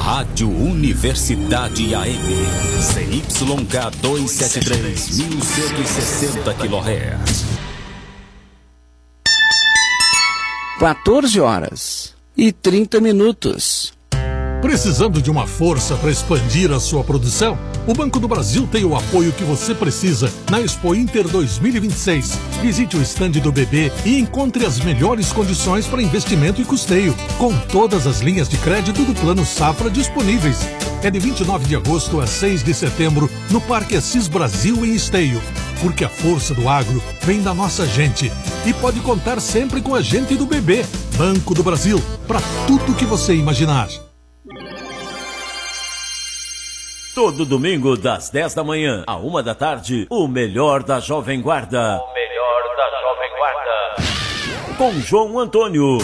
Rádio Universidade AM, CYK 273, 1160 kHz. 14h30. Precisando de uma força para expandir a sua produção? O Banco do Brasil tem o apoio que você precisa na Expo Inter 2026. Visite o estande do BB e encontre as melhores condições para investimento e custeio, com todas as linhas de crédito do Plano Safra disponíveis. É de 29 de agosto a 6 de setembro, no Parque Assis Brasil, em Esteio. Porque a força do agro vem da nossa gente. E pode contar sempre com a gente do BB. Banco do Brasil, para tudo que você imaginar. Todo domingo, das 10 da manhã à 1 da tarde, o melhor da Jovem Guarda. O melhor da Jovem Guarda. Com João Antônio.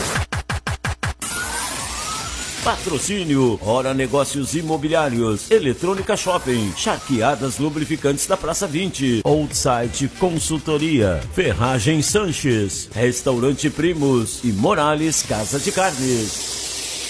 Patrocínio: Hora Negócios Imobiliários, Eletrônica Shopping, Charqueadas Lubrificantes da Praça 20, Outside Consultoria, Ferragem Sanches, Restaurante Primos e Morales Casa de Carnes.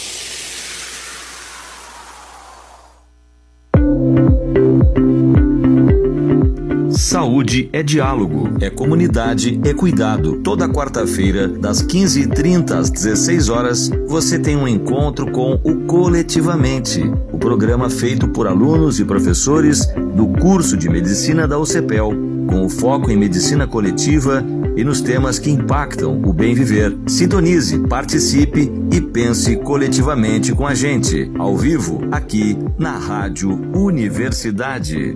Saúde é diálogo, é comunidade, é cuidado. Toda quarta-feira, das 15h30 às 16h, você tem um encontro com o Coletivamente, o programa feito por alunos e professores do curso de Medicina da UCPEL, com o foco em medicina coletiva e nos temas que impactam o bem viver. Sintonize, participe e pense coletivamente com a gente, ao vivo, aqui na Rádio Universidade.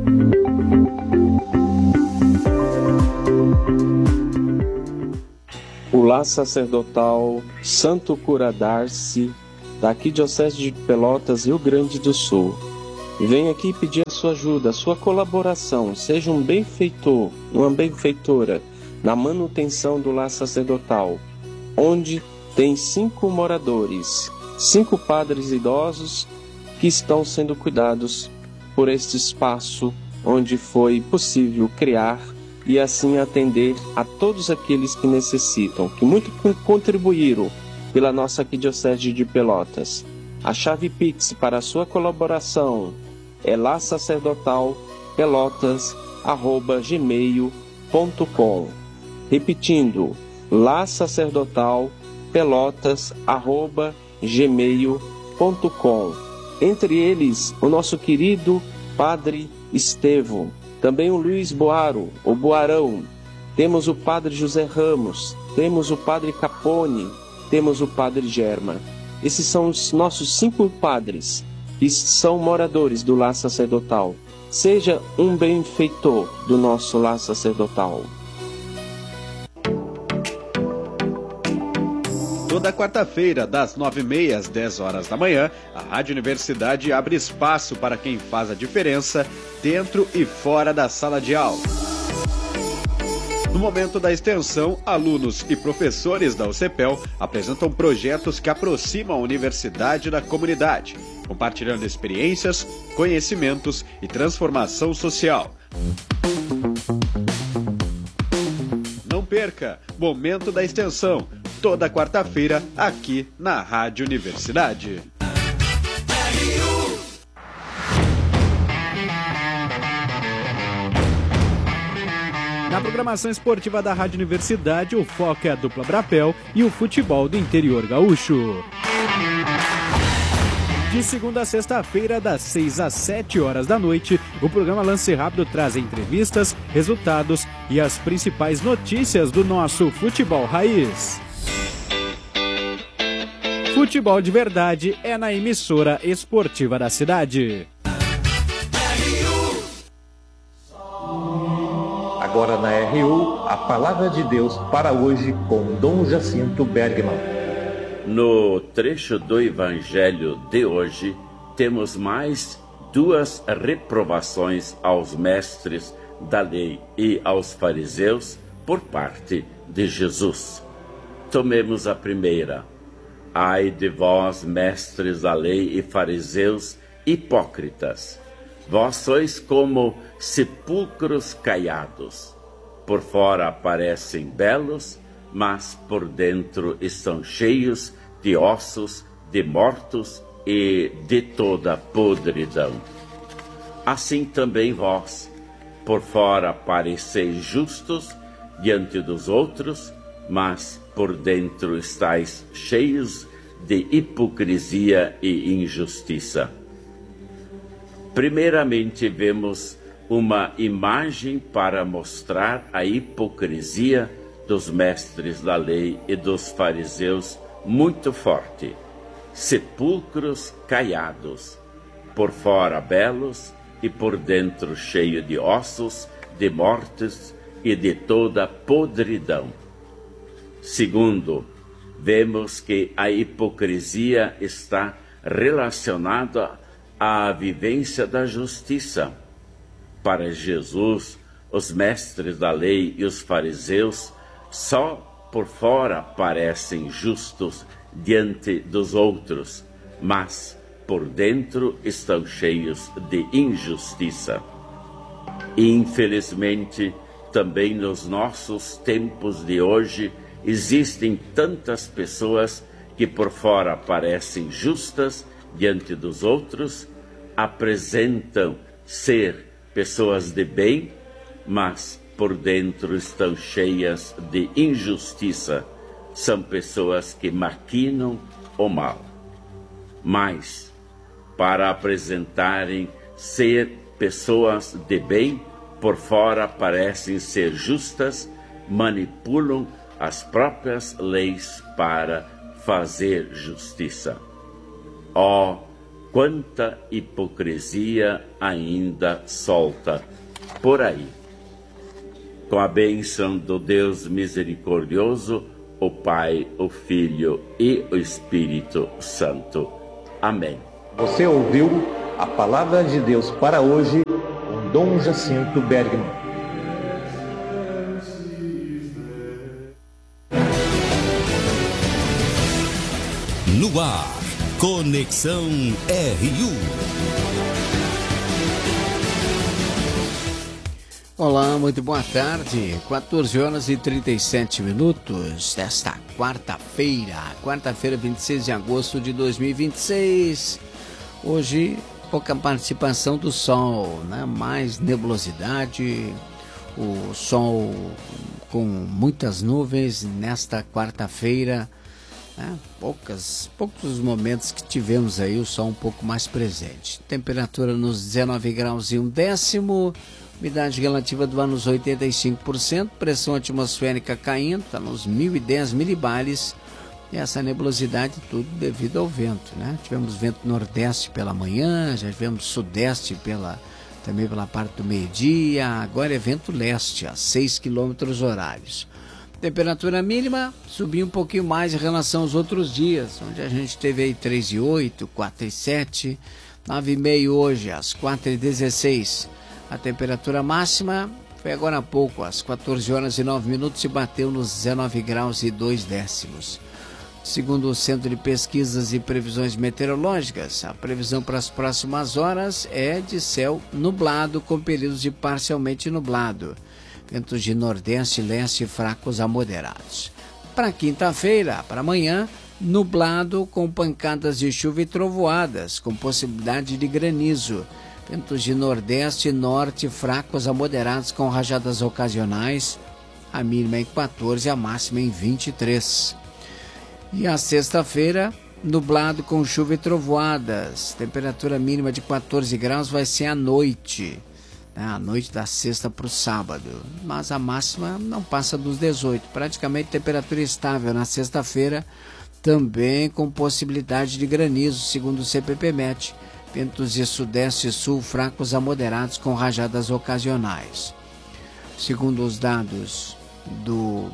O Lar Sacerdotal Santo Cura Darcy, da Arquidiocese de Pelotas, Rio Grande do Sul. Vem aqui pedir a sua ajuda, a sua colaboração. Seja um benfeitor, uma benfeitora na manutenção do Lar Sacerdotal, onde tem 5 moradores, 5 padres idosos que estão sendo cuidados por este espaço onde foi possível criar e assim atender a todos aqueles que necessitam, que muito contribuíram pela nossa Arquidiocese de Pelotas. A chave Pix para a sua colaboração é lasacerdotalpelotas@gmail.com. Repetindo, lasacerdotalpelotas@gmail.com. Entre eles, o nosso querido Padre Estevão, também o Luiz Boaro, o Boarão, temos o Padre José Ramos, temos o Padre Capone, temos o Padre Germa. Esses são os nossos 5 padres que são moradores do Lar Sacerdotal. Seja um benfeitor do nosso Lar Sacerdotal. Toda quarta-feira, das 9h30 às 10h da manhã, a Rádio Universidade abre espaço para quem faz a diferença dentro e fora da sala de aula. No momento da extensão, alunos e professores da UCPEL apresentam projetos que aproximam a universidade da comunidade, compartilhando experiências, conhecimentos e transformação social. Não perca! Momento da extensão, toda quarta-feira, aqui na Rádio Universidade. Na programação esportiva da Rádio Universidade, o foco é a dupla Brapel e o futebol do interior gaúcho. De segunda a sexta-feira, das 6 às 7h da noite, o programa Lance Rápido traz entrevistas, resultados e as principais notícias do nosso futebol raiz. Futebol de verdade é na emissora esportiva da cidade. Agora na RU, a palavra de Deus para hoje com Dom Jacinto Bergman. No trecho do Evangelho de hoje, temos mais 2 reprovações aos mestres da lei e aos fariseus por parte de Jesus. Tomemos a primeira. Ai de vós, mestres da lei e fariseus hipócritas! Vós sois como sepulcros caiados. Por fora parecem belos, mas por dentro estão cheios de ossos de mortos e de toda podridão. Assim também vós, por fora pareceis justos diante dos outros, mas por dentro estáis cheios de hipocrisia e injustiça. Primeiramente vemos uma imagem para mostrar a hipocrisia dos mestres da lei e dos fariseus muito forte. Sepulcros caiados, por fora belos e por dentro cheio de ossos, de mortes e de toda podridão. Segundo, vemos que a hipocrisia está relacionada à vivência da justiça. Para Jesus, os mestres da lei e os fariseus só por fora parecem justos diante dos outros, mas por dentro estão cheios de injustiça. E, infelizmente, também nos nossos tempos de hoje, existem tantas pessoas que por fora parecem justas diante dos outros, apresentam ser pessoas de bem, mas por dentro estão cheias de injustiça. São pessoas que maquinam o mal. Mas, para apresentarem ser pessoas de bem, por fora parecem ser justas, manipulam as próprias leis para fazer justiça. Oh, quanta hipocrisia ainda solta por aí. Com a bênção do Deus misericordioso, o Pai, o Filho e o Espírito Santo. Amém. Você ouviu a palavra de Deus para hoje com Dom Jacinto Bergman. No ar, Conexão RU. Olá, muito boa tarde. 14 horas e 37 minutos desta quarta-feira, 26 de agosto de 2026. Hoje, pouca participação do sol, né? Mais nebulosidade, o sol com muitas nuvens nesta quarta-feira. Poucos momentos que tivemos aí o sol um pouco mais presente. Temperatura nos 19 graus e 1/10, umidade relativa do ar nos 85%, pressão atmosférica caindo, está nos 1010 milibares, e essa nebulosidade tudo devido ao vento, né? Tivemos vento nordeste pela manhã, já tivemos sudeste também pela parte do meio-dia, agora é vento leste a 6 km horários. Temperatura mínima subiu um pouquinho mais em relação aos outros dias, onde a gente teve aí 3,8, 4,7, 9,5 hoje, às 4,16. A temperatura máxima foi agora há pouco, às 14 horas e 9 minutos, e bateu nos 19 graus e 2/10. Segundo o Centro de Pesquisas e Previsões Meteorológicas, a previsão para as próximas horas é de céu nublado com períodos de parcialmente nublado. Ventos de nordeste e leste fracos a moderados. Para quinta-feira, para amanhã, nublado com pancadas de chuva e trovoadas, com possibilidade de granizo. Ventos de nordeste e norte fracos a moderados com rajadas ocasionais, a mínima em 14 e a máxima em 23. E a sexta-feira, nublado com chuva e trovoadas, temperatura mínima de 14 graus vai ser à noite. A noite da sexta para o sábado, mas a máxima não passa dos 18, praticamente temperatura estável na sexta-feira, também com possibilidade de granizo, segundo o CPPMet, ventos de sudeste e sul fracos a moderados com rajadas ocasionais. Segundo os dados do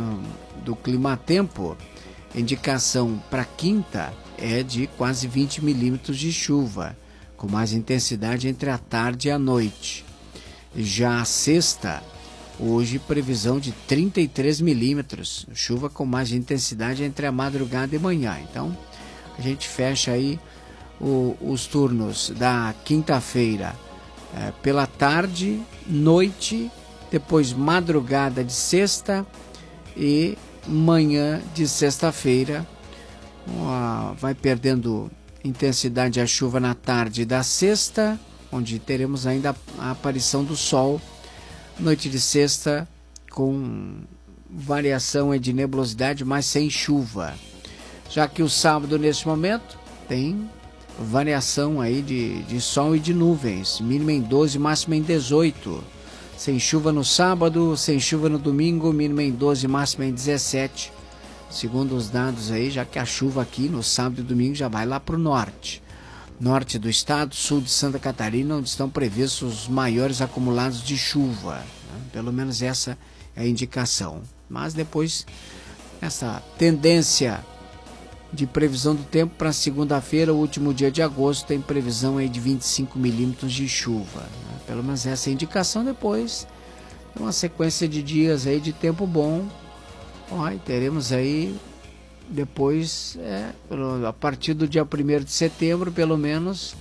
Climatempo, indicação para quinta é de quase 20 milímetros de chuva, com mais intensidade entre a tarde e a noite. Já a sexta, hoje previsão de 33 milímetros, chuva com mais intensidade entre a madrugada e manhã. Então, a gente fecha aí os turnos da quinta-feira pela tarde, noite, depois madrugada de sexta e manhã de sexta-feira. Vai perdendo intensidade a chuva na tarde da sexta, onde teremos ainda a aparição do sol. Noite de sexta com variação de nebulosidade, mas sem chuva. Já que o sábado, neste momento, tem variação aí de sol e de nuvens, mínima em 12, máxima em 18. Sem chuva no sábado, sem chuva no domingo, mínima em 12, máxima em 17. Segundo os dados aí, já que a chuva aqui no sábado e domingo já vai lá para o norte. Norte do estado, sul de Santa Catarina, onde estão previstos os maiores acumulados de chuva. Né? Pelo menos essa é a indicação. Mas depois, essa tendência de previsão do tempo para segunda-feira, o último dia de agosto, tem previsão aí de 25 milímetros de chuva. Né? Pelo menos essa é a indicação. Depois, uma sequência de dias aí de tempo bom. E teremos aí, depois, a partir do dia 1º de setembro, pelo menos,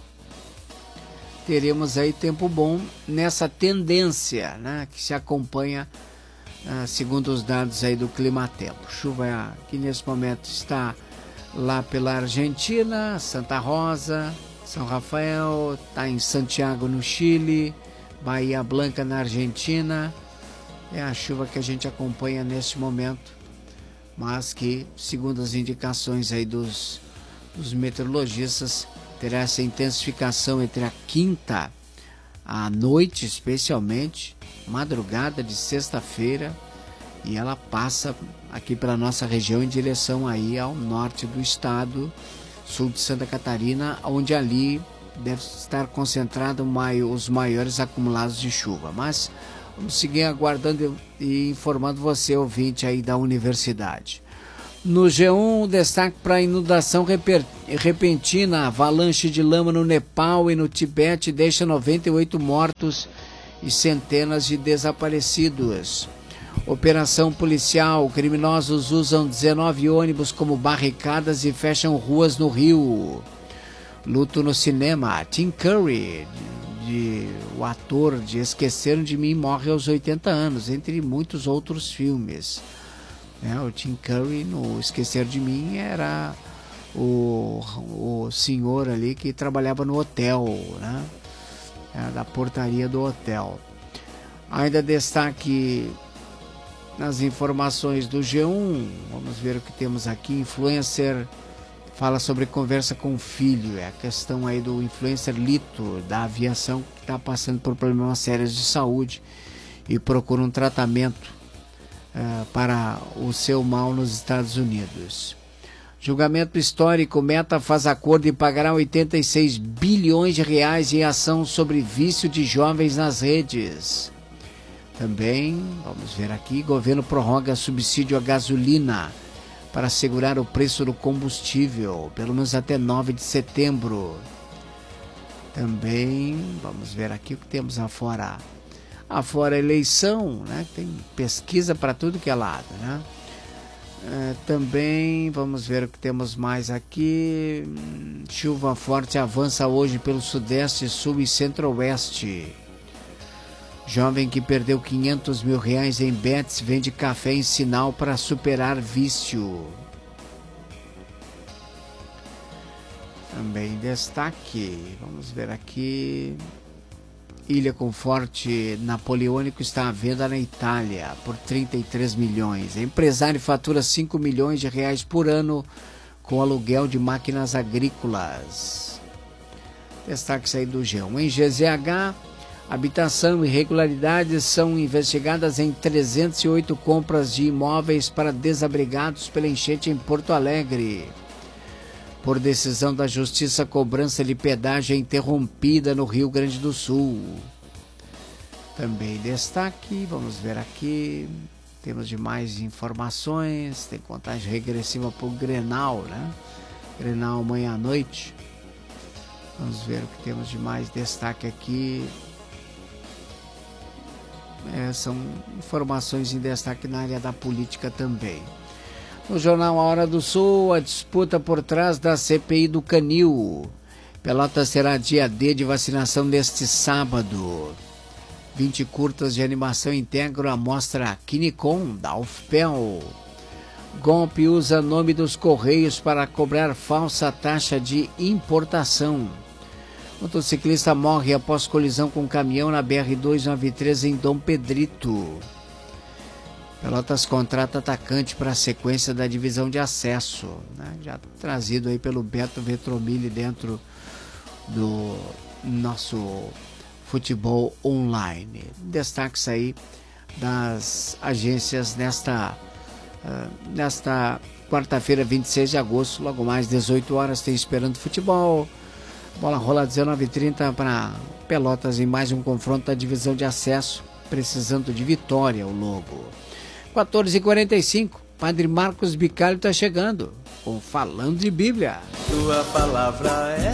teremos aí tempo bom nessa tendência, né, que se acompanha, segundo os dados aí do Climatempo. Chuva que nesse momento está lá pela Argentina, Santa Rosa, São Rafael, está em Santiago, no Chile, Bahia Blanca, na Argentina. É a chuva que a gente acompanha neste momento, mas que, segundo as indicações aí dos meteorologistas, terá essa intensificação entre a quinta à noite, especialmente, madrugada de sexta-feira, e ela passa aqui pela nossa região em direção aí ao norte do estado, sul de Santa Catarina, onde ali deve estar concentrado os maiores acumulados de chuva. Mas vamos seguir aguardando e informando você, ouvinte aí da universidade. No G1, destaque para a inundação repentina. Avalanche de lama no Nepal e no Tibete deixa 98 mortos e centenas de desaparecidos. Operação policial. Criminosos usam 19 ônibus como barricadas e fecham ruas no Rio. Luto no cinema. Tim Curry, o ator de Esqueceram de Mim, morre aos 80 anos, entre muitos outros filmes. O Tim Curry, no Esqueceram de Mim, era o senhor ali que trabalhava no hotel, né? Da portaria do hotel. Ainda destaque nas informações do G1, vamos ver o que temos aqui. Influencer fala sobre conversa com o filho. É a questão aí do influencer Lito, da aviação, que está passando por problemas sérios de saúde e procura um tratamento para o seu mal nos Estados Unidos. Julgamento histórico. Meta faz acordo e pagará 86 bilhões de reais em ação sobre vício de jovens nas redes. Também, vamos ver aqui, governo prorroga subsídio à gasolina para segurar o preço do combustível, pelo menos até 9 de setembro. Também, vamos ver aqui o que temos afora a eleição, né? Tem pesquisa para tudo que é lado, né? Também, vamos ver o que temos mais aqui. Chuva forte avança hoje pelo sudeste, sul e centro-oeste. Jovem que perdeu 500 mil reais em bets vende café em sinal para superar vício. Também destaque, vamos ver aqui. Ilha com forte napoleônico está à venda na Itália por 33 milhões. Empresário fatura 5 milhões de reais por ano com aluguel de máquinas agrícolas. Destaques aí do G1. Em GZH, habitação e irregularidades são investigadas em 308 compras de imóveis para desabrigados pela enchente em Porto Alegre. Por decisão da Justiça, cobrança de pedágio é interrompida no Rio Grande do Sul. Também destaque, vamos ver aqui, temos de mais informações, tem contagem regressiva para o Grenal, né? Grenal amanhã à noite. Vamos ver o que temos de mais destaque aqui. São informações em destaque na área da política também. No jornal A Hora do Sul, a disputa por trás da CPI do Canil. Pelotas será dia D de vacinação neste sábado. 20 curtas de animação integram a mostra Kinicon da UFPEL. Golpe usa nome dos Correios para cobrar falsa taxa de importação. Motociclista morre após colisão com caminhão na BR-293 em Dom Pedrito. Pelotas contrata atacante para a sequência da divisão de acesso, né? Já trazido aí pelo Beto Vetromilli dentro do nosso futebol online. Destaques aí das agências nesta quarta-feira, 26 de agosto, logo mais 18 horas, tem Esperando Futebol. Bola rola 19h30 para Pelotas em mais um confronto da divisão de acesso, precisando de vitória o Lobo. 14h45, Padre Marcos Bicalho está chegando com Falando de Bíblia. Tua palavra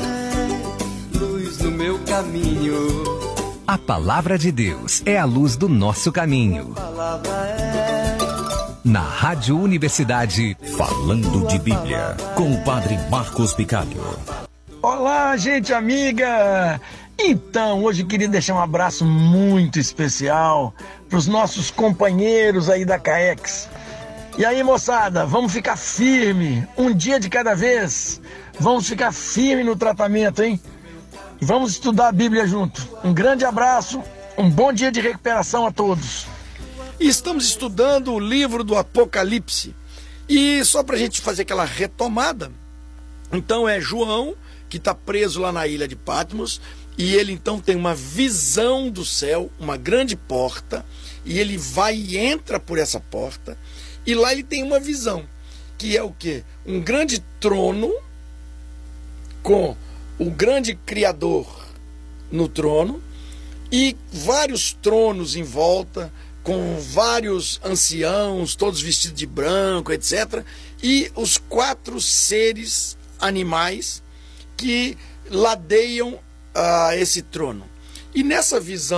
é luz no meu caminho. A palavra de Deus é a luz do nosso caminho. A palavra é... Na Rádio Universidade, Falando de Bíblia, com o Padre Marcos Bicalho. Olá, gente amiga! Então, hoje eu queria deixar um abraço muito especial para os nossos companheiros aí da CAEX. E aí, moçada, vamos ficar firme, um dia de cada vez. Vamos ficar firme no tratamento, hein? E vamos estudar a Bíblia junto. Um grande abraço, um bom dia de recuperação a todos. E estamos estudando o livro do Apocalipse. E só para a gente fazer aquela retomada, então é João, que está preso lá na ilha de Patmos, e ele então tem uma visão do céu, uma grande porta, e ele vai e entra por essa porta, e lá ele tem uma visão, que é o quê? Um grande trono, com o grande Criador no trono, e vários tronos em volta, com vários anciãos, todos vestidos de branco, etc. E os 4 seres animais que ladeiam esse trono. E nessa visão